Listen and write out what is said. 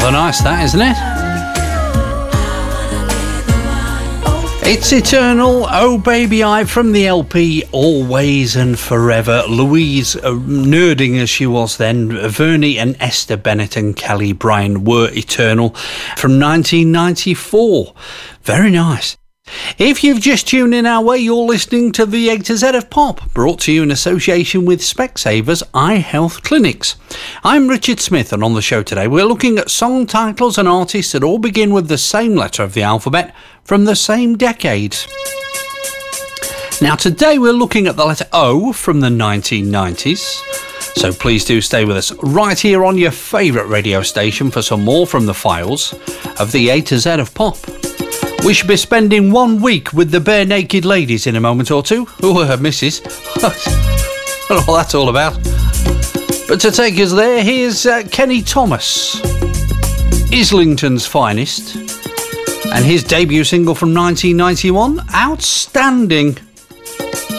Rather nice, that, isn't it? It's Eternal, Oh Baby I, from the LP Always and Forever. Louise, nerding as she was then, Vernie and Esther Bennett and Kelly Bryan were Eternal from 1994. Very nice. If you've just tuned in our way, you're listening to the A to Z of Pop, brought to you in association with Specsavers Eye Health Clinics. I'm Richard Smith, and on the show today we're looking at song titles and artists that all begin with the same letter of the alphabet from the same decades. Now today we're looking at the letter O from the 1990s. So please do stay with us right here on your favourite radio station for some more from the files of the A to Z of Pop. We should be spending 1 week with the Bare Naked Ladies in a moment or two. Oh, missus. I don't know what that's all about. But to take us there, here's Kenny Thomas, Islington's Finest, and his debut single from 1991, Outstanding.